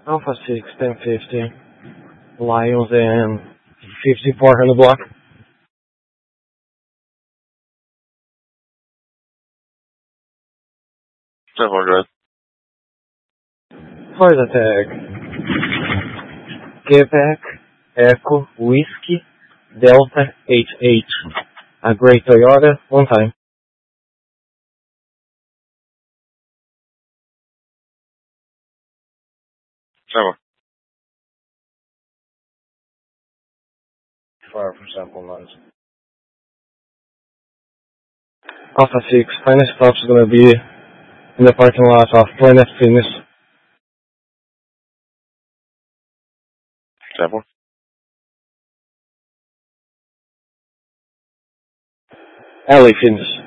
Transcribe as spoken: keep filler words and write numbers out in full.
Alpha six, ten fifty, Lions and fifty-four hundred block. ten four, drive. Flight attack. Quebec, Echo, Whiskey, Delta, eight eight. A gray Toyota, one time. ten four. Fire for sample noise. Alpha six, final stop's gonna be in the parking lot of Planet Fitness. ten four. L A Fitness.